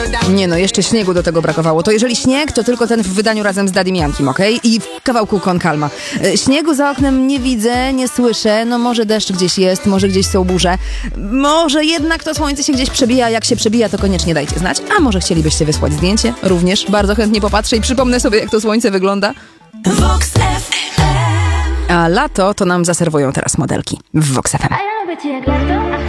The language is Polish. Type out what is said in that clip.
Nie no, jeszcze śniegu do tego brakowało. To jeżeli śnieg, to tylko ten w wydaniu razem z Daddym Jankim, okej? I w kawałku Con Calma. Śniegu za oknem nie widzę, nie słyszę. No może deszcz gdzieś jest, może gdzieś są burze. Może jednak to słońce się gdzieś przebija. Jak się przebija, to koniecznie dajcie znać. A może chcielibyście wysłać zdjęcie? Również bardzo chętnie popatrzę i przypomnę sobie, jak to słońce wygląda. Vox FM. A lato to nam zaserwują teraz modelki w Vox FM. A ja lubię cię jak lato,